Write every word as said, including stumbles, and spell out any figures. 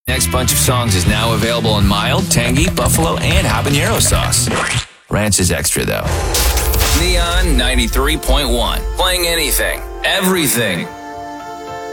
Next bunch of songs is now available in mild, tangy, buffalo, and habanero sauce. Ranch is extra, though. Neon ninety-three point one. Playing anything, everything.